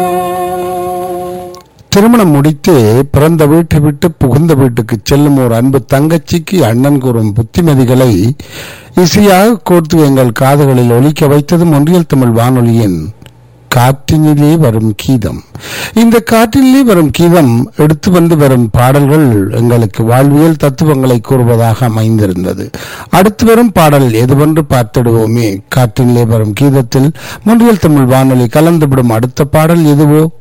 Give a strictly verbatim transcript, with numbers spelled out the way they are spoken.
திருமணம் முடித்து பிறந்த வீட்டை விட்டு புகுந்த வீட்டுக்கு செல்லும் ஒரு அன்பு தங்கச்சிக்கு அண்ணன் கூறும் புத்திமதிகளை இசையாக கோர்த்து எங்கள் காதுகளில் ஒலிக்க வைத்தது ஒன்றியல் தமிழ் வானொலியின் காற்றினிலே வரும் கீதம். இந்த காற்றினிலே வரும் கீதம் எடுத்து வந்து வரும் பாடல்கள் எங்களுக்கு வாழ்வியல் தத்துவங்களை கூறுவதாக அமைந்திருந்தது. அடுத்து வரும் பாடல் எதுவென்று பார்த்திடுவோமே. காற்றினிலே வரும் கீதத்தில் ஒன்றியல் தமிழ் வானொலி கலந்துவிடும் அடுத்த பாடல் எதுவோ